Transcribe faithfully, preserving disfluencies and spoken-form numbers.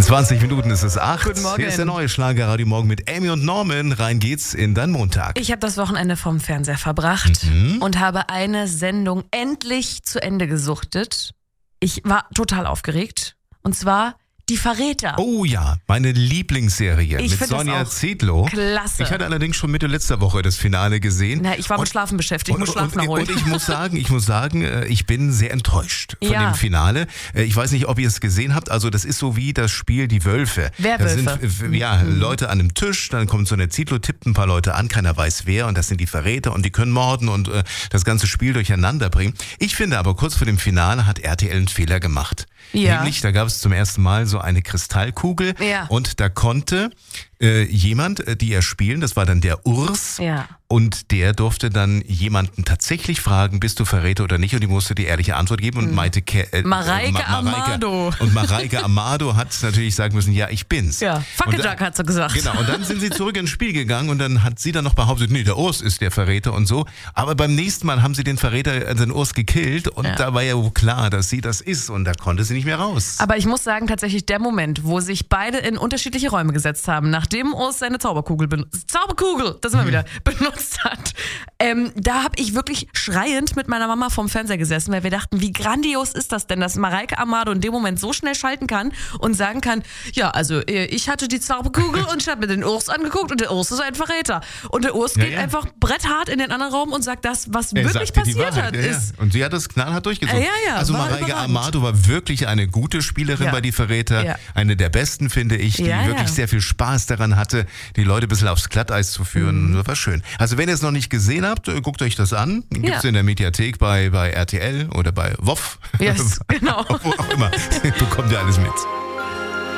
zwanzig Minuten ist es acht. Guten Morgen. Hier ist der neue Schlager Radio Morgen mit Amy und Norman. Rein geht's in deinen Montag. Ich habe das Wochenende vom Fernseher verbracht Mhm. und habe eine Sendung endlich zu Ende gesuchtet. Ich war total aufgeregt. Und zwar Die Verräter. Oh ja, meine Lieblingsserie Ich mit find das Sonja auch Zietlow. klasse. Ich hatte allerdings schon Mitte letzter Woche das Finale gesehen. Na, ich war mit Und- Schlafen beschäftigt, muss Schlaf und, nachholen. und ich muss sagen, ich muss sagen, äh, ich bin sehr enttäuscht von Ja. dem Finale. Äh, Ich weiß nicht, ob ihr es gesehen habt. Also das ist so wie das Spiel Die Wölfe. Werwölfe. Da sind äh, ja Leute an einem Tisch, dann kommt so eine Zietlow, tippt ein paar Leute an, keiner weiß wer, und das sind die Verräter und die können morden und äh, das ganze Spiel durcheinander bringen. Ich finde aber, kurz vor dem Finale hat R T L einen Fehler gemacht. Ja. Nämlich, da gab es zum ersten Mal so eine Kristallkugel Ja. und da konnte äh, jemand, äh, die er spielen, das war dann der Urs, Ja. und der durfte dann jemanden tatsächlich fragen, bist du Verräter oder nicht, und die musste die ehrliche Antwort geben und meinte Ke- äh, Mareike äh, Ma- Amado. Und Mareike Amado hat natürlich sagen müssen, ja, ich bin's. Ja, Und Fackeljack dann- hat sie gesagt. Genau, und dann sind sie zurück ins Spiel gegangen und dann hat sie dann noch behauptet, nee, der Urs ist der Verräter und so. Aber beim nächsten Mal haben sie den Verräter, also den Urs gekillt, und Ja. da war ja wohl klar, dass sie das ist, und da konnte sie nicht mehr raus. Aber ich muss sagen, tatsächlich der Moment, wo sich beide in unterschiedliche Räume gesetzt haben, nachdem Urs seine Zauberkugel benutzt, Zauberkugel, das immer wieder, benutzt hat, ähm, da habe ich wirklich schreiend mit meiner Mama vorm Fernseher gesessen, weil wir dachten, wie grandios ist das denn, dass Mareike Amado in dem Moment so schnell schalten kann und sagen kann, ja, also äh, ich hatte die Zauberkugel und ich habe mir den Urs angeguckt und der Urs ist ein Verräter. Und der Urs Ja, geht ja. einfach bretthart in den anderen Raum und sagt das, was Er wirklich sagte die passiert Wahrheit, hat. ja, ja. Ist, Und sie hat das knallhart durchgezogen. Ja, ja, also war Mareike überragend. Amado war wirklich eine gute Spielerin Ja. bei Die Verräter. Ja. Eine der besten, finde ich, die Ja, wirklich ja. sehr viel Spaß daran hatte, die Leute ein bisschen aufs Glatteis zu führen. Mhm. Das war schön. Also wenn ihr es noch nicht gesehen habt, äh, guckt euch das an. Gibt's Ja. in der Mediathek bei, bei R T L oder bei W O F. Yes, genau. Wo auch immer. Bekommt ihr alles mit.